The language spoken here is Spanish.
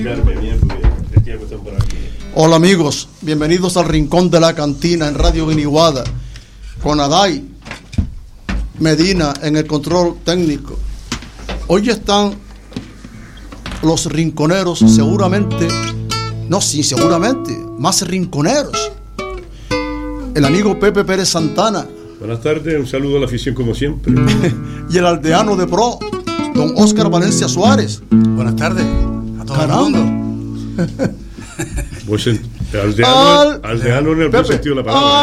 Hola amigos, bienvenidos al Rincón de la Cantina en Radio Guiniguada, con Aday Medina en el control técnico. Hoy están los rinconeros, seguramente, más rinconeros. El amigo Pepe Pérez Santana. Buenas tardes, un saludo a la afición como siempre. Y el aldeano de pro, don Óscar Valencia Suárez. Buenas tardes a todo el mundo. Aldeano en el buen sentido de la palabra.